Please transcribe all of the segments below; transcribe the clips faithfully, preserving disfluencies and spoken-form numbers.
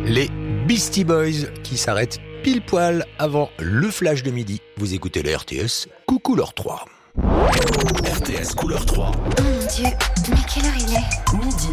Les Beastie Boys qui s'arrêtent pile poil avant le flash de midi. Vous écoutez le R T S, coucou leur trois. R T S couleur trois. Oh mon Dieu, mais quelle heure il est ? Midi.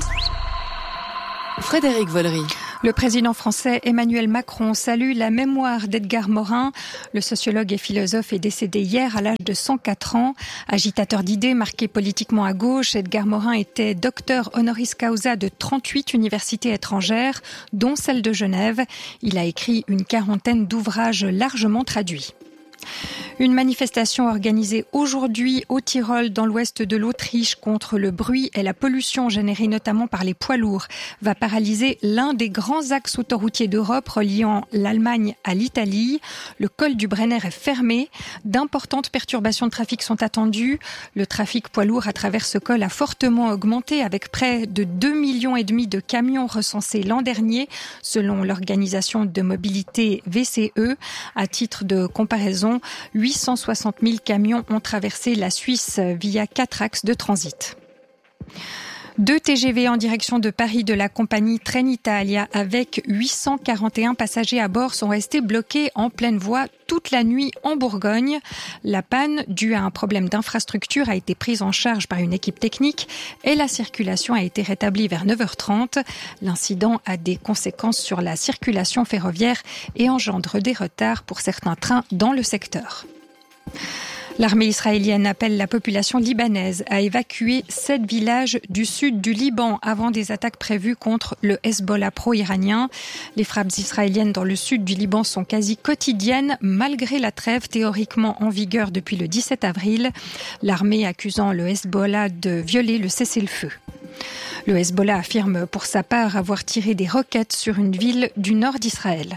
Frédéric Vollery. Le président français Emmanuel Macron salue la mémoire d'Edgar Morin. Le sociologue et philosophe est décédé hier à l'âge de cent quatre ans. Agitateur d'idées marqué politiquement à gauche, Edgar Morin était docteur honoris causa de trente-huit universités étrangères, dont celle de Genève. Il a écrit une quarantaine d'ouvrages largement traduits. Une manifestation organisée aujourd'hui au Tyrol, dans l'ouest de l'Autriche, contre le bruit et la pollution générée notamment par les poids lourds, va paralyser l'un des grands axes autoroutiers d'Europe reliant l'Allemagne à l'Italie. Le col du Brenner est fermé. D'importantes perturbations de trafic sont attendues. Le trafic poids lourd à travers ce col a fortement augmenté, avec près de deux millions et demi de camions recensés l'an dernier, selon l'organisation de mobilité V C E. À titre de comparaison, huit cent soixante mille camions ont traversé la Suisse via quatre axes de transit. Deux T G V en direction de Paris de la compagnie Trenitalia avec huit cent quarante et un passagers à bord sont restés bloqués en pleine voie toute la nuit en Bourgogne. La panne, due à un problème d'infrastructure, a été prise en charge par une équipe technique et la circulation a été rétablie vers neuf heures trente. L'incident a des conséquences sur la circulation ferroviaire et engendre des retards pour certains trains dans le secteur. L'armée israélienne appelle la population libanaise à évacuer sept villages du sud du Liban avant des attaques prévues contre le Hezbollah pro-iranien. Les frappes israéliennes dans le sud du Liban sont quasi quotidiennes, malgré la trêve théoriquement en vigueur depuis le dix-sept avril. L'armée accusant le Hezbollah de violer le cessez-le-feu. Le Hezbollah affirme pour sa part avoir tiré des roquettes sur une ville du nord d'Israël.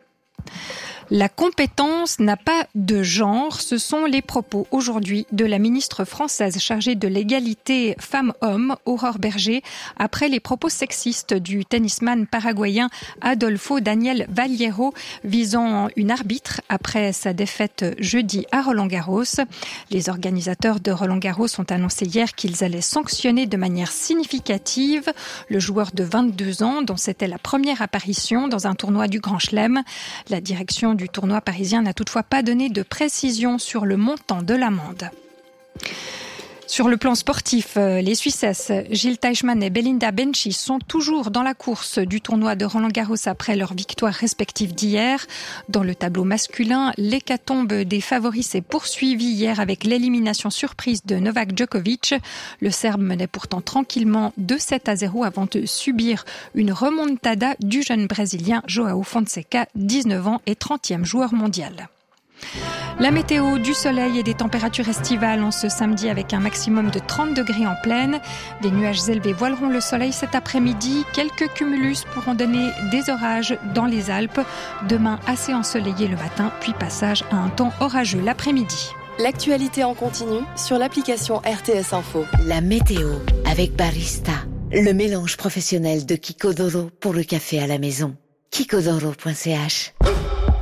La compétence n'a pas de genre, ce sont les propos aujourd'hui de la ministre française chargée de l'égalité femmes-hommes, Aurore Berger, après les propos sexistes du tennisman paraguayen Adolfo Daniel Vallejo visant une arbitre après sa défaite jeudi à Roland-Garros. Les organisateurs de Roland-Garros ont annoncé hier qu'ils allaient sanctionner de manière significative le joueur de vingt-deux ans dont c'était la première apparition dans un tournoi du Grand Chelem. La direction du tournoi parisien n'a toutefois pas donné de précision sur le montant de l'amende. Sur le plan sportif, les Suissesses Jil Teichmann et Belinda Bencic sont toujours dans la course du tournoi de Roland-Garros après leurs victoires respectives d'hier. Dans le tableau masculin, l'hécatombe des favoris s'est poursuivie hier avec l'élimination surprise de Novak Djokovic. Le Serbe menait pourtant tranquillement deux sept à zéro avant de subir une remontada du jeune Brésilien João Fonseca, dix-neuf ans et trentième joueur mondial. La météo, du soleil et des températures estivales en ce samedi avec un maximum de trente degrés en plaine. Des nuages élevés voileront le soleil cet après-midi. Quelques cumulus pourront donner des orages dans les Alpes. Demain, assez ensoleillé le matin, puis passage à un temps orageux l'après-midi. L'actualité en continu sur l'application R T S Info. La météo avec Barista, le mélange professionnel de Kiko Doro pour le café à la maison. kiko doro point c h